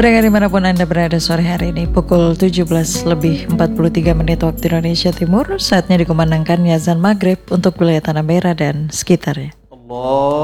Pendengar dimanapun Anda berada sore hari ini, pukul 17:43 waktu Indonesia Timur, saatnya dikumandangkan azan maghrib untuk wilayah Tanah Merah dan sekitarnya.